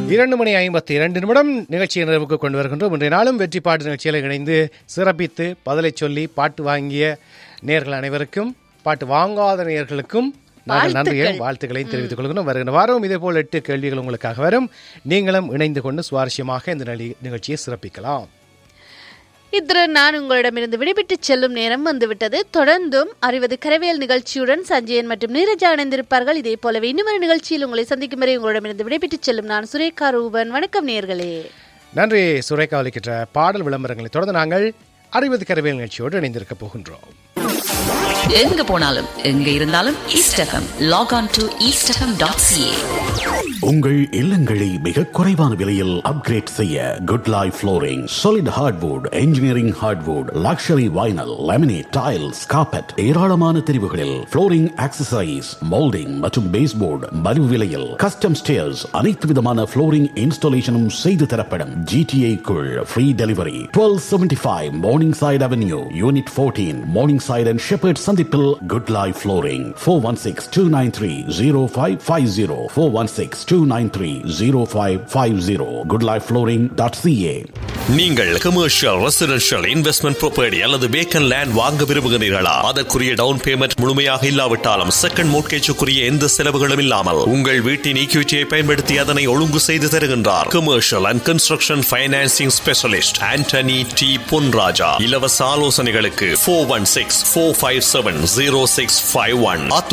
2:52 நிகழ்ச்சியை நிறைவுக்கு கொண்டு வருகின்றோம். இன்றைய நாளும் வெற்றி பாட்டு நிகழ்ச்சியில் இணைந்து சிறப்பித்து பதிலை சொல்லி பாட்டு வாங்கிய நேயர்கள் அனைவருக்கும், பாட்டு வாங்காத நேயர்களுக்கும் நாங்கள் நன்றியையும் வாழ்த்துக்களையும் தெரிவித்துக் கொள்கிறோம். வருகின்ற வாரம் இதேபோல் 8 கேள்விகள் உங்களுக்காக வரும். நீங்களும் இணைந்து கொண்டு சுவாரஸ்யமாக இந்த நிகழ்ச்சியை சிறப்பிக்கலாம். இத்துடன் நான் உங்களிடமிருந்து விடைபெற்று செல்லும் நேரம் வந்துவிட்டது. தொடர்ந்தும் அறிவது கரவேல் நிகழ்ச்சியுடன் சஞ்சயன் மற்றும் நீரஜா இணைந்திருப்பார்கள். இதே போலவே இன்னும் ஒரு நிகழ்ச்சியில் உங்களை சந்திக்கும் வரை உங்களிடமிருந்து விடைபெற்று செல்லும் நான் சுரேகா ரூபன். வணக்கம் நேயர்களே. நன்றி சுரேகா. அளிக்கின்ற பாடல் விளம்பரங்களை தொடர்ந்து நாங்கள் அறிவது கரவேல் நிகழ்ச்சியோடு இணைந்திருக்க போகின்றோம். எங்க போனாலும் எங்க இருந்தாலும் east FM. Lock on to eastfm.ca. உங்கள் இல்லங்களை மிக குறைவான விலையில் அப்கிரேட் செய்ய good life flooring. Solid hardwood, engineering hardwood, luxury vinyl, laminate, tiles, carpet, ஏராளமான தெரிவுகளில் ஃப்ளோரிங் ஆக்சசரிஸ், மோல்டிங் மற்றும் பேஸ்போர்டு மலிவு விலையில். கஸ்டம் ஸ்டேர்ஸ், அனைத்து விதமான ஃப்ளோரிங் இன்ஸ்டாலேஷனும் செய்து தரப்படும். GTA குள் free delivery. 1275 morning side avenue, unit 14, morning side and shepherd சந்திப்பில் குட் லைஃப் ஃப்ளோரிங். 416-293-0550 416-293-0550 goodlifeflooring.ca. நீங்கள் கமர்ஷியல், ரெசிடென்ஷியல், இன்வெஸ்ட்மெண்ட் ப்ராப்பர்ட்டி அல்லது வேக்கன் லேண்ட் வாங்க விரும்புகிறீர்களா? அதற்குரிய டவுன் பேமெண்ட் முழுமையாக இல்லாவிட்டாலும் செகண்ட் மோட்கேஜுக்குரிய எந்த செலவுகளும் இல்லாமல் உங்கள் வீட்டின் ஈக்விட்டியை பயன்படுத்தி அதனை ஒழுங்கு செய்து தருகின்றார். Commercial and construction financing specialist Antony D Ponraja. இலவச ஆலோசனைகளுக்கு 416-457-0651.